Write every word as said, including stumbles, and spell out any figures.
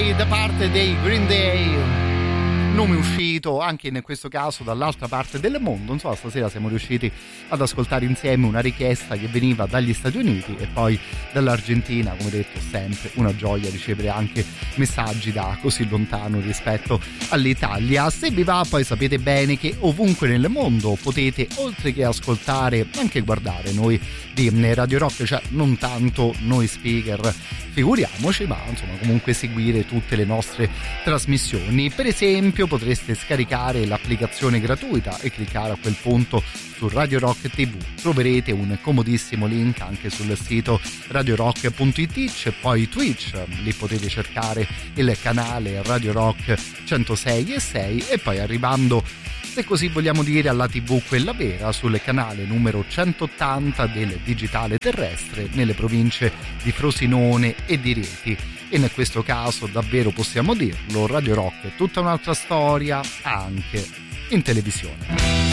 City da parte dei Green Day, nome uscito anche in questo caso dall'altra parte del mondo. Non so, stasera siamo riusciti ad ascoltare insieme una richiesta che veniva dagli Stati Uniti e poi dall'Argentina. Come detto, sempre una gioia ricevere anche messaggi da così lontano rispetto all'Italia. Se vi va, poi sapete bene che ovunque nel mondo potete, oltre che ascoltare, anche guardare noi di Radio Rock, cioè non tanto noi speaker, figuriamoci, ma insomma comunque seguire tutte le nostre trasmissioni. Per esempio potreste scaricare l'applicazione gratuita e cliccare a quel punto su Radio Rock tivù. Troverete un comodissimo link anche sul sito radio rock punto it. C'è poi Twitch, lì potete cercare il canale Radio Rock centosei e sei, e poi arrivando, se così vogliamo dire, alla tivù quella vera, sul canale numero centottanta del digitale terrestre nelle province di Frosinone e di Rieti. In questo caso davvero possiamo dirlo, Radio Rock è tutta un'altra storia anche in televisione.